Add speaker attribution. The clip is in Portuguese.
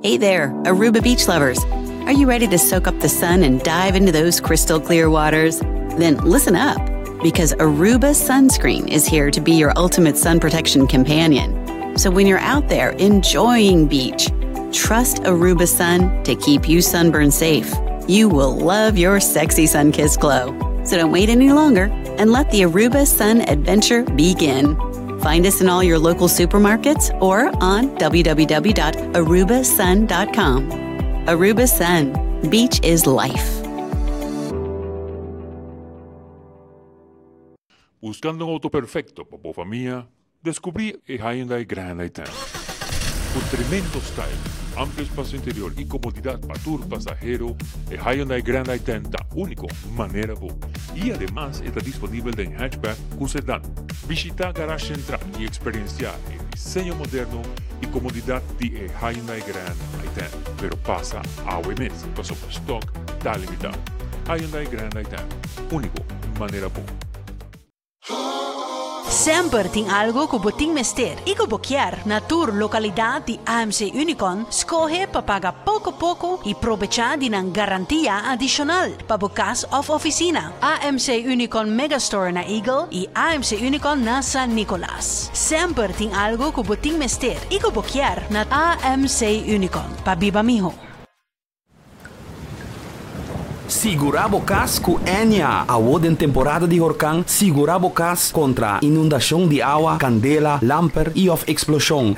Speaker 1: Hey there, Aruba beach lovers. Are you ready to soak up the sun and dive into those crystal clear waters? Then listen up, because Aruba Sunscreen is here to be your ultimate sun protection companion. So when you're out there enjoying beach, trust Aruba Sun to keep you sunburn safe. You will love your sexy sun-kissed glow. So don't wait any longer and let the Aruba Sun adventure begin. Find us in all your local supermarkets or on www.arubasun.com. Aruba Sun. Beach is life.
Speaker 2: Buscando un auto perfecto para familia, descubrí el Hyundai Grand i10. Con tremendo style, amplio espacio interior y comodidad para tu pasajero, el Hyundai Grand i10 da único manera boa. Y además está disponible en hatchback con sedán. Visita Garage Central y experienciar el diseño moderno y comodidad de Hyundai Grand i10. Pero pasa a mes, pasó por stock, está limitado. Hyundai Grand i10, único manera boa.
Speaker 3: Sempre tem algo que você tem mister e que você quer na tua localidade de AMC Unicon, escolhe para pagar pouco e aproveitar de uma garantia adicional para casa ou oficina. AMC Unicon Megastore na Eagle e AMC Unicon na San Nicolas. Sempre tem algo que você tem mister e que você quer na AMC Unicon. Para viva mijo.
Speaker 4: Segurabo Cas com Enya. Agora em temporada de huracão, Segurabo Cas contra inundação de água, candela, lamper e of explosão.